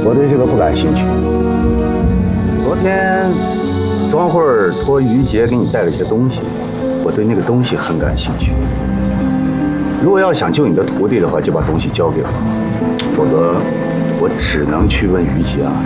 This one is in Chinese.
我对这个不感兴趣。昨天庄慧儿托于杰给你带了些东西，我对那个东西很感兴趣。如果要想救你的徒弟的话，就把东西交给我，否则我只能去问于杰啊。